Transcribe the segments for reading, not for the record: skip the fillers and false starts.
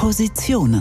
Positionen.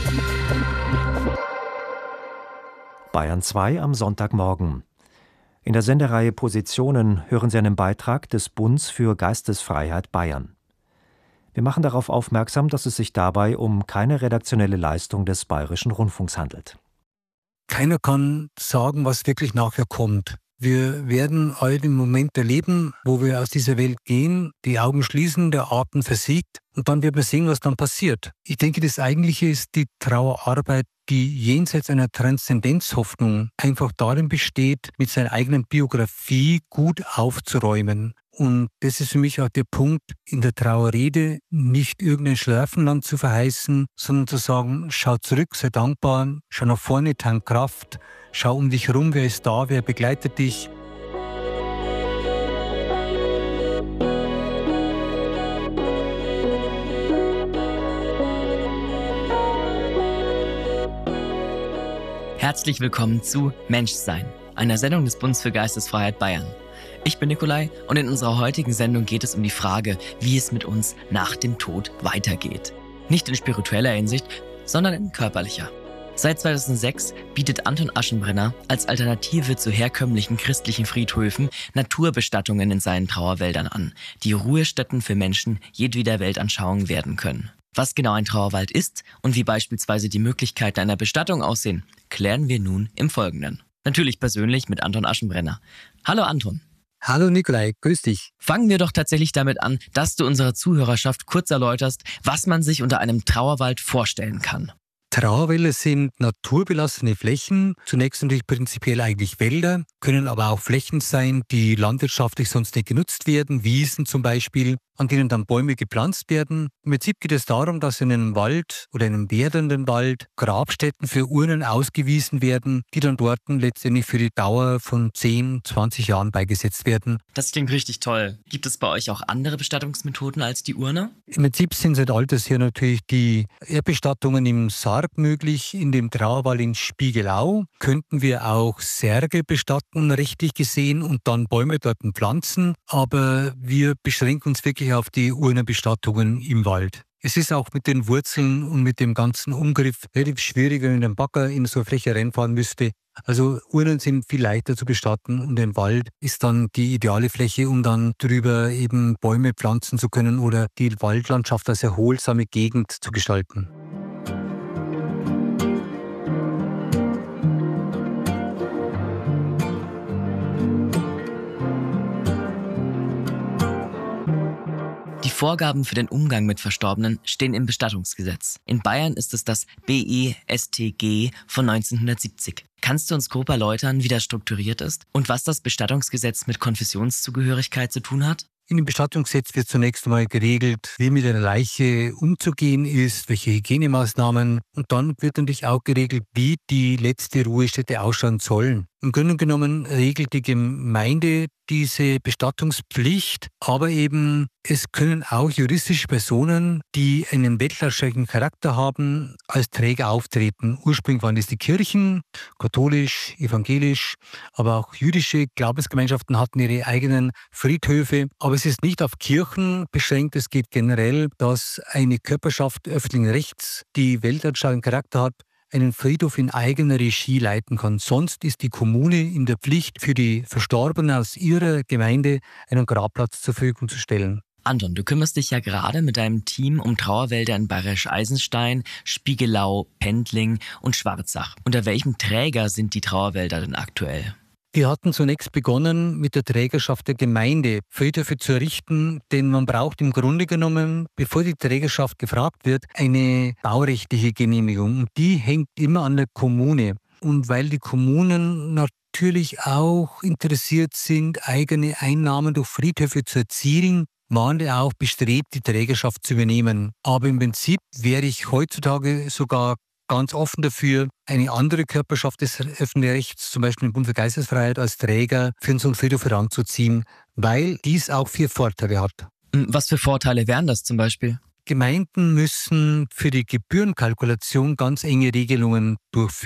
Bayern 2 am Sonntagmorgen. In der Sendereihe Positionen hören Sie einen Beitrag des Bunds für Geistesfreiheit Bayern. Wir machen darauf aufmerksam, dass es sich dabei um keine redaktionelle Leistung des Bayerischen Rundfunks handelt. Keiner kann sagen, was wirklich nachher kommt. Wir werden all den Moment erleben, wo wir aus dieser Welt gehen, die Augen schließen, der Atem versiegt und dann wird man sehen, was dann passiert. Ich denke, das Eigentliche ist die Trauerarbeit, die jenseits einer Transzendenzhoffnung einfach darin besteht, mit seiner eigenen Biografie gut aufzuräumen. Und das ist für mich auch der Punkt, in der Trauerrede nicht irgendein Schlaraffenland zu verheißen, sondern zu sagen, schau zurück, sei dankbar, schau nach vorne, tank Kraft, schau um dich herum, wer ist da, wer begleitet dich. Herzlich willkommen zu Menschsein, einer Sendung des Bundes für Geistesfreiheit Bayern. Ich bin Nikolai und in unserer heutigen Sendung geht es um die Frage, wie es mit uns nach dem Tod weitergeht. Nicht in spiritueller Hinsicht, sondern in körperlicher. Seit 2006 bietet Anton Aschenbrenner als Alternative zu herkömmlichen christlichen Friedhöfen Naturbestattungen in seinen Trauerwäldern an, die Ruhestätten für Menschen jedweder Weltanschauung werden können. Was genau ein Trauerwald ist und wie beispielsweise die Möglichkeiten einer Bestattung aussehen, klären wir nun im Folgenden. Natürlich persönlich mit Anton Aschenbrenner. Hallo Anton. Hallo Nikolai, grüß dich. Fangen wir doch tatsächlich damit an, dass du unserer Zuhörerschaft kurz erläuterst, was man sich unter einem Trauerwald vorstellen kann. Trauerwälder sind naturbelassene Flächen, zunächst natürlich prinzipiell eigentlich Wälder, können aber auch Flächen sein, die landwirtschaftlich sonst nicht genutzt werden, Wiesen zum Beispiel, an denen dann Bäume gepflanzt werden. Im Prinzip geht es darum, dass in einem Wald oder in einem werdenden Wald Grabstätten für Urnen ausgewiesen werden, die dann dort letztendlich für die Dauer von 10, 20 Jahren beigesetzt werden. Das klingt richtig toll. Gibt es bei euch auch andere Bestattungsmethoden als die Urne? Im Prinzip sind seit alters her natürlich die Erdbestattungen im Sarg möglich. In dem Trauerwald in Spiegelau könnten wir auch Särge bestatten, rechtlich gesehen, und dann Bäume dort pflanzen. Aber wir beschränken uns wirklich auf die Urnenbestattungen im Wald. Es ist auch mit den Wurzeln und mit dem ganzen Umgriff relativ schwierig, wenn man den Bagger in so eine Fläche reinfahren müsste. Also Urnen sind viel leichter zu bestatten und ein Wald ist dann die ideale Fläche, um dann drüber eben Bäume pflanzen zu können oder die Waldlandschaft als erholsame Gegend zu gestalten. Die Vorgaben für den Umgang mit Verstorbenen stehen im Bestattungsgesetz. In Bayern ist es das BEStG von 1970. Kannst du uns grob erläutern, wie das strukturiert ist und was das Bestattungsgesetz mit Konfessionszugehörigkeit zu tun hat? In dem Bestattungsgesetz wird zunächst einmal geregelt, wie mit einer Leiche umzugehen ist, welche Hygienemaßnahmen, und dann wird natürlich auch geregelt, wie die letzte Ruhestätte ausschauen soll. Im Grunde genommen regelt die Gemeinde diese Bestattungspflicht, aber eben es können auch juristische Personen, die einen wettläuferischen Charakter haben, als Träger auftreten. Ursprünglich waren es die Kirchen, katholisch, evangelisch, aber auch jüdische Glaubensgemeinschaften hatten ihre eigenen Friedhöfe. Aber es ist nicht auf Kirchen beschränkt, es geht generell, dass eine Körperschaft öffentlichen Rechts, die weltanschaulichen Charakter hat, einen Friedhof in eigener Regie leiten kann. Sonst ist die Kommune in der Pflicht, für die Verstorbenen aus ihrer Gemeinde einen Grabplatz zur Verfügung zu stellen. Anton, du kümmerst dich ja gerade mit deinem Team um Trauerwälder in Bayerisch-Eisenstein, Spiegelau, Pendling und Schwarzach. Unter welchem Träger sind die Trauerwälder denn aktuell? Wir hatten zunächst begonnen, mit der Trägerschaft der Gemeinde Friedhöfe zu errichten, denn man braucht im Grunde genommen, bevor die Trägerschaft gefragt wird, eine baurechtliche Genehmigung. Und die hängt immer an der Kommune. Und weil die Kommunen natürlich auch interessiert sind, eigene Einnahmen durch Friedhöfe zu erzielen, waren die auch bestrebt, die Trägerschaft zu übernehmen. Aber im Prinzip wäre ich heutzutage sogar ganz offen dafür, eine andere Körperschaft des öffentlichen Rechts, zum Beispiel den Bund für Geistesfreiheit, als Träger für so einen Friedhof heranzuziehen, weil dies auch 4 Vorteile hat. Was für Vorteile wären das zum Beispiel? Gemeinden müssen für die Gebührenkalkulation ganz enge Regelungen durchführen.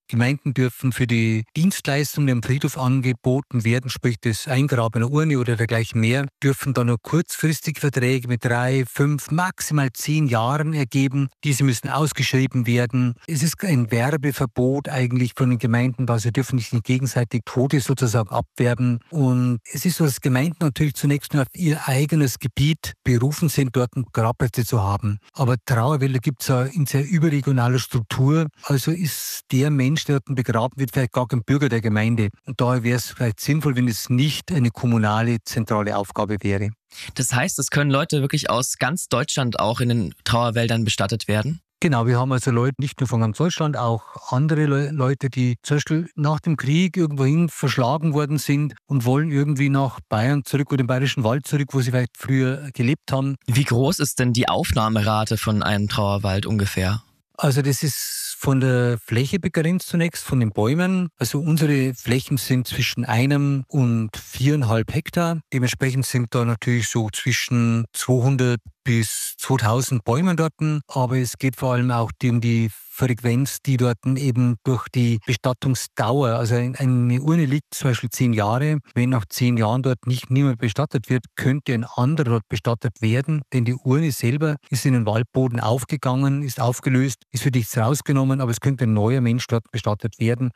Gemeinden dürfen für die Dienstleistungen, die am Friedhof angeboten werden, sprich das Eingraben einer Urne oder dergleichen mehr, dürfen dann nur kurzfristige Verträge mit 3, 5, maximal 10 Jahren ergeben. Diese müssen ausgeschrieben werden. Es ist ein Werbeverbot eigentlich von den Gemeinden, also sie dürfen nicht gegenseitig Tote sozusagen abwerben. Und es ist so, dass Gemeinden natürlich zunächst nur auf ihr eigenes Gebiet berufen sind, dort Grabplätze zu haben. Aber Trauerwälder gibt es ja in sehr überregionaler Struktur. Also ist der Mensch, der dort begraben wird, vielleicht gar kein Bürger der Gemeinde. Und daher wäre es vielleicht sinnvoll, wenn es nicht eine kommunale, zentrale Aufgabe wäre. Das heißt, es können Leute wirklich aus ganz Deutschland auch in den Trauerwäldern bestattet werden? Genau, wir haben also Leute nicht nur von ganz Deutschland, auch andere Leute, die zum Beispiel nach dem Krieg irgendwohin verschlagen worden sind und wollen irgendwie nach Bayern zurück oder im Bayerischen Wald zurück, wo sie vielleicht früher gelebt haben. Wie groß ist denn die Aufnahmerate von einem Trauerwald ungefähr? Also das ist von der Fläche begrenzt zunächst, von den Bäumen. Also unsere Flächen sind zwischen 1 und 4,5 Hektar. Dementsprechend sind da natürlich so zwischen 200 bis 2000 Bäumen dort. Aber es geht vor allem auch um die Frequenz, die dort eben durch die Bestattungsdauer, also eine Urne liegt zum Beispiel 10 Jahre. Wenn nach 10 Jahren dort niemand bestattet wird, könnte ein anderer dort bestattet werden, denn die Urne selber ist in den Waldboden aufgegangen, ist aufgelöst, ist für nichts rausgenommen, aber es könnte ein neuer Mensch dort bestattet werden.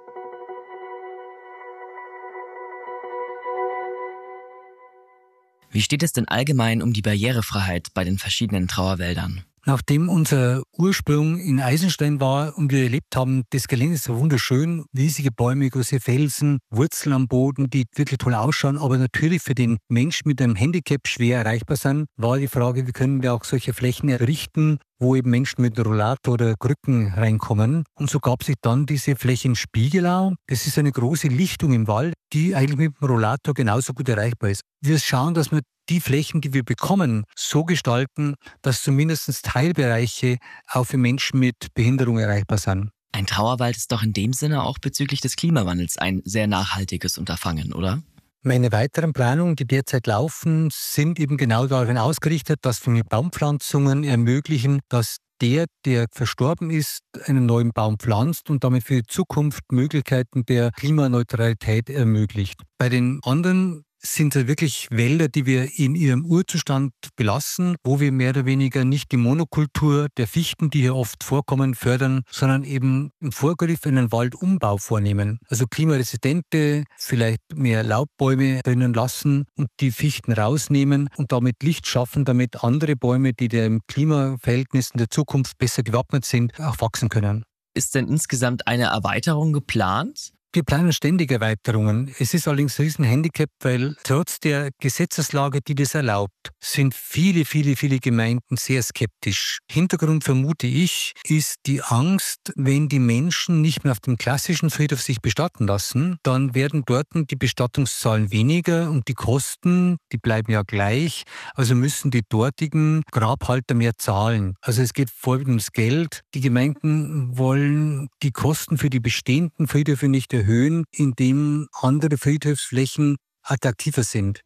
Wie steht es denn allgemein um die Barrierefreiheit bei den verschiedenen Trauerwäldern? Nachdem unser Ursprung in Eisenstein war und wir erlebt haben, das Gelände ist so wunderschön, riesige Bäume, große Felsen, Wurzeln am Boden, die wirklich toll ausschauen, aber natürlich für den Menschen mit einem Handicap schwer erreichbar sind, war die Frage, wie können wir auch solche Flächen errichten, wo eben Menschen mit Rollator oder Krücken reinkommen. Und so gab sich dann diese Fläche in Spiegelau. Das ist eine große Lichtung im Wald, die eigentlich mit dem Rollator genauso gut erreichbar ist. Wir schauen, dass wir die Flächen, die wir bekommen, so gestalten, dass zumindest Teilbereiche auch für Menschen mit Behinderung erreichbar sind. Ein Trauerwald ist doch in dem Sinne auch bezüglich des Klimawandels ein sehr nachhaltiges Unterfangen, oder? Meine weiteren Planungen, die derzeit laufen, sind eben genau darin ausgerichtet, dass wir mit Baumpflanzungen ermöglichen, dass der verstorben ist, einen neuen Baum pflanzt und damit für die Zukunft Möglichkeiten der Klimaneutralität ermöglicht. Bei den anderen sind es wirklich Wälder, die wir in ihrem Urzustand belassen, wo wir mehr oder weniger nicht die Monokultur der Fichten, die hier oft vorkommen, fördern, sondern eben im Vorgriff einen Waldumbau vornehmen. Also klimaresistente, vielleicht mehr Laubbäume drinnen lassen und die Fichten rausnehmen und damit Licht schaffen, damit andere Bäume, die den Klimaverhältnissen der Zukunft besser gewappnet sind, auch wachsen können. Ist denn insgesamt eine Erweiterung geplant? Wir planen ständig Erweiterungen. Es ist allerdings ein Riesenhandicap, weil trotz der Gesetzeslage, die das erlaubt, sind viele Gemeinden sehr skeptisch. Hintergrund, vermute ich, ist die Angst, wenn die Menschen nicht mehr auf dem klassischen Friedhof sich bestatten lassen, dann werden dort die Bestattungszahlen weniger und die Kosten, die bleiben ja gleich. Also müssen die dortigen Grabhalter mehr zahlen. Also es geht vorwiegend ums Geld. Die Gemeinden wollen die Kosten für die bestehenden Friedhöfe nicht erhöhen, indem andere Friedhofsflächen attraktiver sind.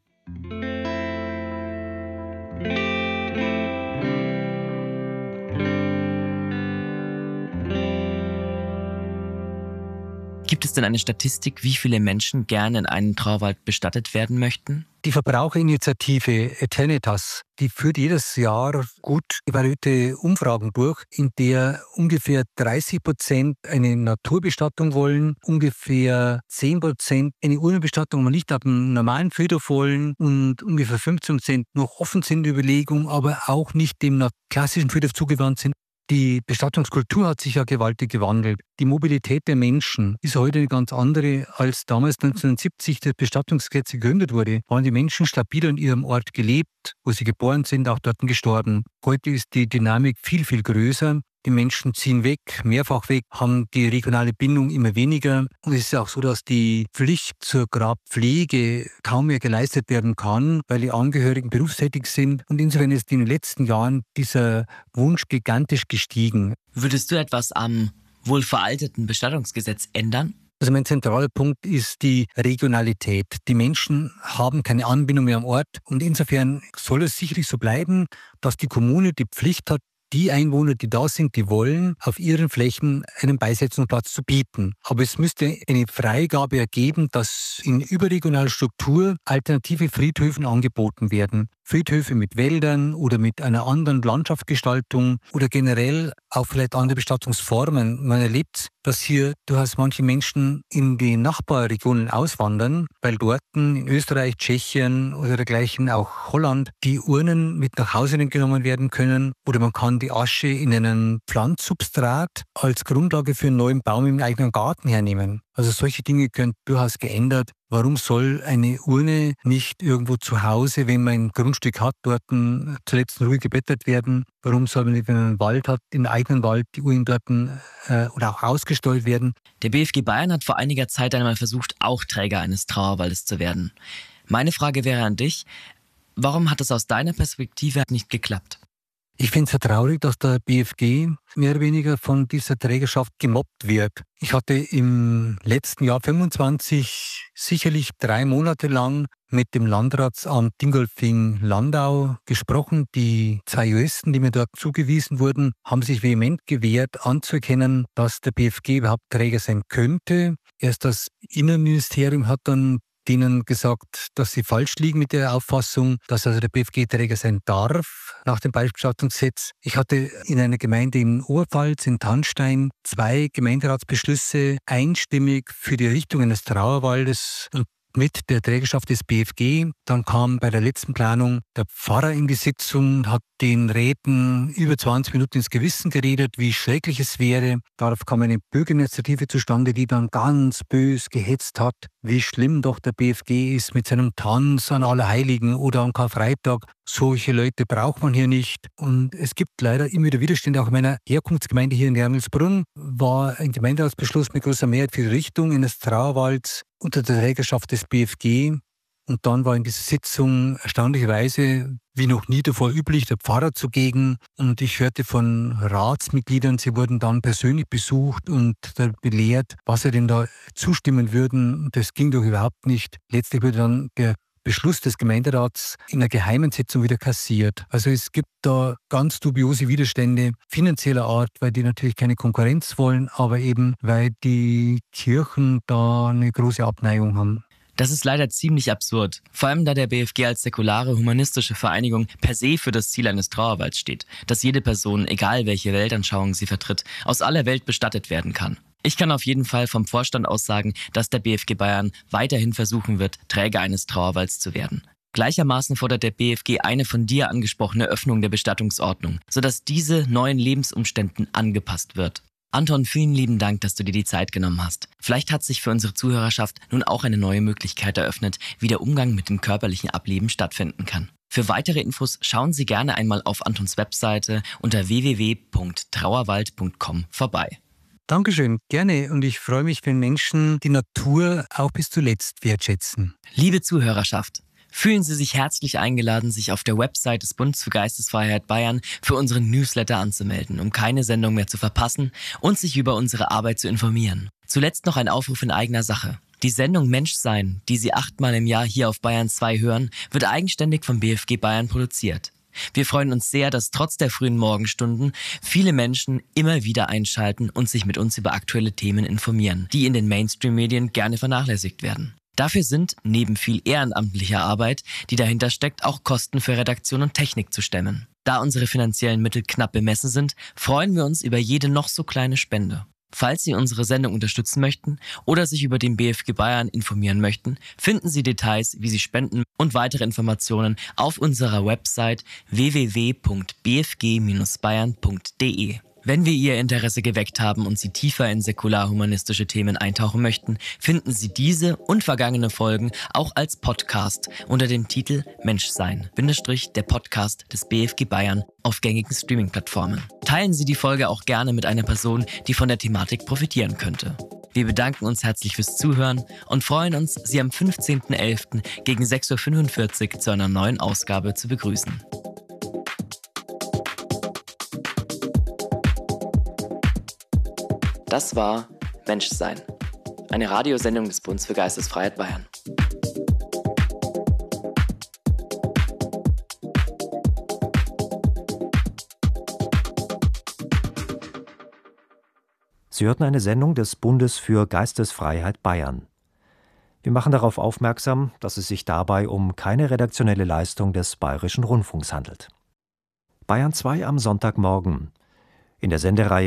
Gibt es denn eine Statistik, wie viele Menschen gerne in einem Trauerwald bestattet werden möchten? Die Verbraucherinitiative Eternitas, die führt jedes Jahr gut evaluierte Umfragen durch, in der ungefähr 30% eine Naturbestattung wollen, ungefähr 10% eine Urnenbestattung, aber nicht auf einem normalen Friedhof wollen und ungefähr 15% noch offen sind in der Überlegung, aber auch nicht dem klassischen Friedhof zugewandt sind. Die Bestattungskultur hat sich ja gewaltig gewandelt. Die Mobilität der Menschen ist heute eine ganz andere, als damals 1970 das Bestattungsgesetz gegründet wurde. Waren die Menschen stabil an ihrem Ort gelebt, wo sie geboren sind, auch dort gestorben. Heute ist die Dynamik viel größer. Die Menschen ziehen weg, mehrfach weg, haben die regionale Bindung immer weniger. Und es ist auch so, dass die Pflicht zur Grabpflege kaum mehr geleistet werden kann, weil die Angehörigen berufstätig sind. Und insofern ist in den letzten Jahren dieser Wunsch gigantisch gestiegen. Würdest du etwas am wohl veralteten Bestattungsgesetz ändern? Also mein zentraler Punkt ist die Regionalität. Die Menschen haben keine Anbindung mehr am Ort und insofern soll es sicherlich so bleiben, dass die Kommune die Pflicht hat, die Einwohner, die da sind, die wollen, auf ihren Flächen einen Beisetzungsplatz zu bieten. Aber es müsste eine Freigabe ergeben, dass in überregionaler Struktur alternative Friedhöfe angeboten werden. Friedhöfe mit Wäldern oder mit einer anderen Landschaftsgestaltung oder generell auch vielleicht andere Bestattungsformen. Man erlebt, dass hier durchaus manche Menschen in die Nachbarregionen auswandern, weil dort in Österreich, Tschechien oder dergleichen, auch Holland, die Urnen mit nach Hause genommen werden können oder man kann die Asche in einem Pflanzsubstrat als Grundlage für einen neuen Baum im eigenen Garten hernehmen. Also solche Dinge können durchaus geändert. Warum soll eine Urne nicht irgendwo zu Hause, wenn man ein Grundstück hat, dort zuletzt in Ruhe gebettet werden? Warum soll man nicht, wenn man einen Wald hat, im eigenen Wald die Urnen dort oder auch ausgestellt werden? Der BFG Bayern hat vor einiger Zeit einmal versucht, auch Träger eines Trauerwaldes zu werden. Meine Frage wäre an dich, warum hat es aus deiner Perspektive nicht geklappt? Ich finde es ja traurig, dass der BFG mehr oder weniger von dieser Trägerschaft gemobbt wird. Ich hatte im letzten Jahr 25 sicherlich 3 Monate lang mit dem Landratsamt Dingolfing-Landau gesprochen. Die 2 Juristen, die mir dort zugewiesen wurden, haben sich vehement gewehrt, anzuerkennen, dass der BFG überhaupt Träger sein könnte. Erst das Innenministerium hat dann denen gesagt, dass sie falsch liegen mit der Auffassung, dass also der BFG Träger sein darf nach dem Beisetzungsgesetz. Ich hatte in einer Gemeinde in Oberpfalz, in Tannstein, 2 Gemeinderatsbeschlüsse einstimmig für die Errichtung eines Trauerwaldes mit der Trägerschaft des BFG. Dann kam bei der letzten Planung der Pfarrer in die Sitzung, hat den Räten über 20 Minuten ins Gewissen geredet, wie schrecklich es wäre. Darauf kam eine Bürgerinitiative zustande, die dann ganz bös gehetzt hat, wie schlimm doch der BFG ist mit seinem Tanz an Allerheiligen oder am Karfreitag. Solche Leute braucht man hier nicht. Und es gibt leider immer wieder Widerstände. Auch in meiner Herkunftsgemeinde hier in Järmelsbrunn war ein Gemeinderatsbeschluss mit großer Mehrheit für die Richtung eines Trauerwalds unter der Trägerschaft des BFG. Und dann war in dieser Sitzung erstaunlicherweise, wie noch nie davor üblich, der Pfarrer zugegen. Und ich hörte von Ratsmitgliedern, sie wurden dann persönlich besucht und belehrt, was sie denn da zustimmen würden. Das ging doch überhaupt nicht. Letztlich wurde dann der Beschluss des Gemeinderats in einer geheimen Sitzung wieder kassiert. Also es gibt da ganz dubiose Widerstände finanzieller Art, weil die natürlich keine Konkurrenz wollen, aber eben weil die Kirchen da eine große Abneigung haben. Das ist leider ziemlich absurd, vor allem da der BFG als säkulare, humanistische Vereinigung per se für das Ziel eines Trauerwalds steht, dass jede Person, egal welche Weltanschauung sie vertritt, aus aller Welt bestattet werden kann. Ich kann auf jeden Fall vom Vorstand aus sagen, dass der BFG Bayern weiterhin versuchen wird, Träger eines Trauerwalds zu werden. Gleichermaßen fordert der BFG eine von dir angesprochene Öffnung der Bestattungsordnung, sodass diese neuen Lebensumständen angepasst wird. Anton, vielen lieben Dank, dass du dir die Zeit genommen hast. Vielleicht hat sich für unsere Zuhörerschaft nun auch eine neue Möglichkeit eröffnet, wie der Umgang mit dem körperlichen Ableben stattfinden kann. Für weitere Infos schauen Sie gerne einmal auf Antons Webseite unter www.trauerwald.com vorbei. Dankeschön, gerne. Und ich freue mich, wenn Menschen die Natur auch bis zuletzt wertschätzen. Liebe Zuhörerschaft, fühlen Sie sich herzlich eingeladen, sich auf der Website des Bundes für Geistesfreiheit Bayern für unseren Newsletter anzumelden, um keine Sendung mehr zu verpassen und sich über unsere Arbeit zu informieren. Zuletzt noch ein Aufruf in eigener Sache. Die Sendung Menschsein, die Sie 8-mal im Jahr hier auf Bayern 2 hören, wird eigenständig vom BFG Bayern produziert. Wir freuen uns sehr, dass trotz der frühen Morgenstunden viele Menschen immer wieder einschalten und sich mit uns über aktuelle Themen informieren, die in den Mainstream-Medien gerne vernachlässigt werden. Dafür sind, neben viel ehrenamtlicher Arbeit, die dahinter steckt, auch Kosten für Redaktion und Technik zu stemmen. Da unsere finanziellen Mittel knapp bemessen sind, freuen wir uns über jede noch so kleine Spende. Falls Sie unsere Sendung unterstützen möchten oder sich über den BFG Bayern informieren möchten, finden Sie Details, wie Sie spenden und weitere Informationen auf unserer Website www.bfg-bayern.de. Wenn wir Ihr Interesse geweckt haben und Sie tiefer in säkular-humanistische Themen eintauchen möchten, finden Sie diese und vergangene Folgen auch als Podcast unter dem Titel Menschsein, der Podcast des BFG Bayern auf gängigen Streaming-Plattformen. Teilen Sie die Folge auch gerne mit einer Person, die von der Thematik profitieren könnte. Wir bedanken uns herzlich fürs Zuhören und freuen uns, Sie am 15.11. gegen 6.45 Uhr zu einer neuen Ausgabe zu begrüßen. Das war Menschsein, eine Radiosendung des Bundes für Geistesfreiheit Bayern. Sie hörten eine Sendung des Bundes für Geistesfreiheit Bayern. Wir machen darauf aufmerksam, dass es sich dabei um keine redaktionelle Leistung des Bayerischen Rundfunks handelt. Bayern 2 am Sonntagmorgen. In der Sendereihe